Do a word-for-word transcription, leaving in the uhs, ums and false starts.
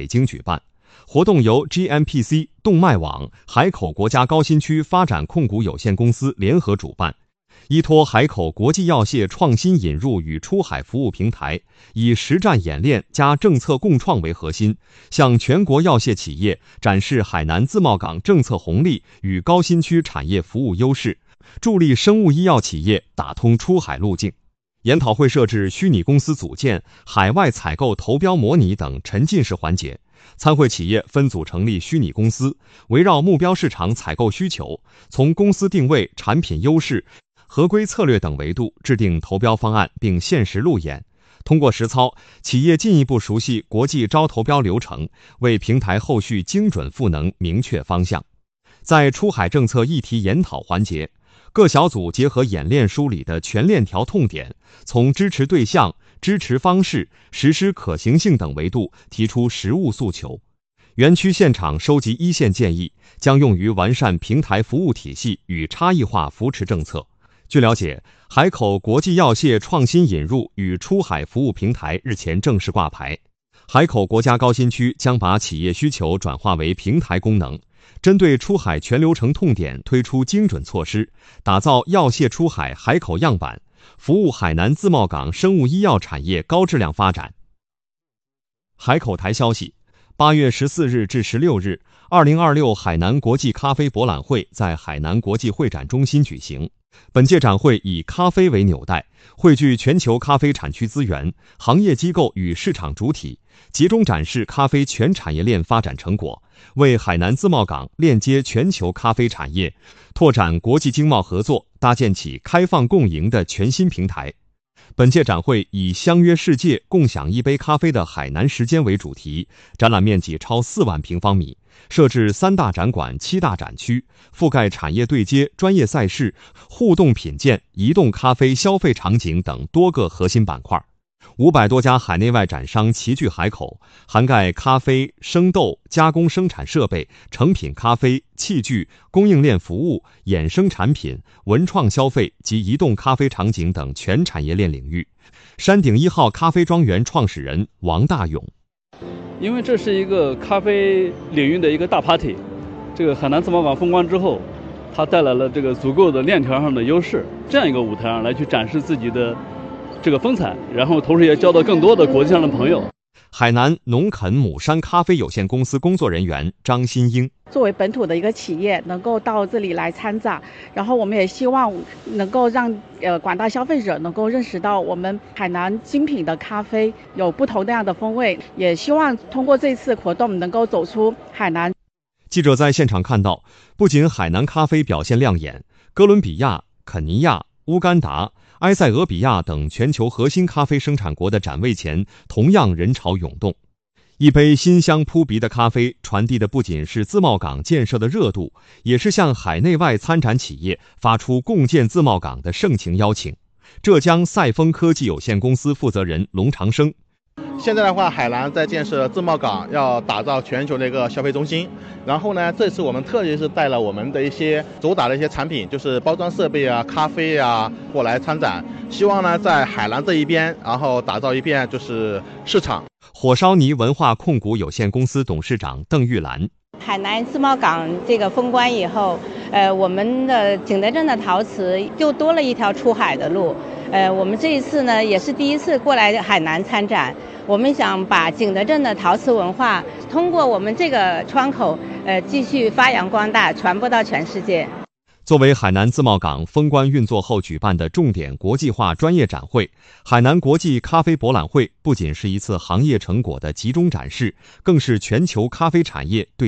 北京举办。活动由 G M P C、动脉网、海口国家高新区发展控股有限公司联合主办，依托海口国际药械创新引入与出海服务平台，以实战演练加政策共创为核心，向全国药械企业展示海南自贸港政策红利与高新区产业服务优势，助力生物医药企业打通出海路径。研讨会设置虚拟公司组建、海外采购投标模拟等沉浸式环节，参会企业分组成立虚拟公司，围绕目标市场采购需求，从公司定位、产品优势、合规策略等维度制定投标方案，并限时路演。通过实操，企业进一步熟悉国际招投标流程，为平台后续精准赋能明确方向。在出海政策议题研讨环节，各小组结合演练梳理的全链条痛点，从支持对象、支持方式、实施可行性等维度提出实务诉求。园区现场收集一线建议，将用于完善平台服务体系与差异化扶持政策。据了解，海口国际药械创新引入与出海服务平台日前正式挂牌。海口国家高新区将把企业需求转化为平台功能，针对出海全流程痛点推出精准措施，打造药械出海海口样板，服务海南自贸港生物医药产业高质量发展。海口台消息，八月十四日至十六日，二零二六海南国际咖啡博览会在海南国际会展中心举行。本届展会以咖啡为纽带，汇聚全球咖啡产区资源、行业机构与市场主体，集中展示咖啡全产业链发展成果，为海南自贸港链接全球咖啡产业、拓展国际经贸合作搭建起开放共赢的全新平台。本届展会以相约世界，共享一杯咖啡的海南时间为主题，展览面积超四万平方米，设置三大展馆、七大展区，覆盖产业对接、专业赛事、互动品鉴、移动咖啡消费场景等多个核心板块。五百多家海内外展商齐聚海口，涵盖咖啡、生豆、加工生产设备、成品咖啡、器具、供应链服务、衍生产品、文创消费及移动咖啡场景等全产业链领域。山顶一号咖啡庄园创始人王大勇， 因为这是一个咖啡领域的一个大 party， 这个海南自贸港封关之后，它带来了这个足够的链条上的优势，这样一个舞台上来去展示自己的这个风采，然后同时也交到更多的国际上的朋友。 海南农垦母山咖啡有限公司工作人员张新英， 作为本土的一个企业，能够到这里来参展，然后我们也希望能够让呃广大消费者能够认识到我们海南精品的咖啡有不同那样的风味，也希望通过这次活动能够走出海南。 记者在现场看到，不仅海南咖啡表现亮眼，哥伦比亚、肯尼亚、乌干达、埃塞俄比亚等全球核心咖啡生产国的展位前同样人潮涌动。一杯馨香扑鼻的咖啡传递的不仅是自贸港建设的热度，也是向海内外参展企业发出共建自贸港的盛情邀请。浙江赛丰科技有限公司负责人龙长生， 现在的话，海南在建设自贸港，要打造全球的一个消费中心。然后呢，这次我们特别是带了我们的一些主打的一些产品，就是包装设备啊、咖啡啊过来参展，希望呢在海南这一边，然后打造一片就是市场。 火烧泥文化控股有限公司董事长邓玉兰， 海南自贸港这个封关以后，呃，我们的景德镇的陶瓷又多了一条出海的路。呃，我们这一次呢，也是第一次过来海南参展。我们想把景德镇的陶瓷文化通过我们这个窗口，呃，继续发扬光大，传播到全世界。 作为海南自贸港封关运作后举办的重点国际化专业展会，海南国际咖啡博览会不仅是一次行业成果的集中展示，更是全球咖啡产业对